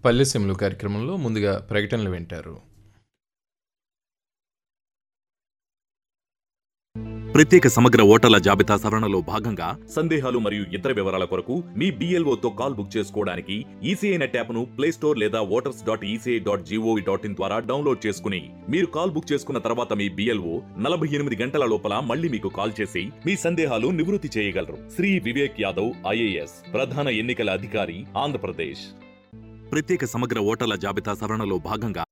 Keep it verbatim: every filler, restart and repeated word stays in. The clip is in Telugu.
పల్లెసీమలు కార్యక్రమంలో ముందుగా ప్రకటనలు వింటారు. ప్రత్యేక సమగ్ర ఓటర్ల జాబితా సవరణలో భాగంగా సందేహాలు మరియు ఇతర వివరాల కొరకు మీ బిఎల్ఓతో కాల్ బుక్ చేసుకోవడానికి ఈసీఐ నెట్ యాప్ను ప్లే స్టోర్ లేదా voters dot ECI dot GOV dot in ద్వారా డౌన్లోడ్ చేసుకుని మీరు కాల్ బుక్ చేసుకున్న తర్వాత మీ బిఎల్ఓ నలభై ఎనిమిది గంటల లోపల మళ్ళీ మీకు కాల్ చేసి మీ సందేహాలు నివృత్తి చేయగలరు. శ్రీ వివేక్ యాదవ్ ఐఏఎస్ ప్రధాన ఎన్నికల అధికారి ఆంధ్రప్రదేశ్. ప్రత్యేక సమగ్ర ఓటర్ల జాబితా సవరణలో భాగంగా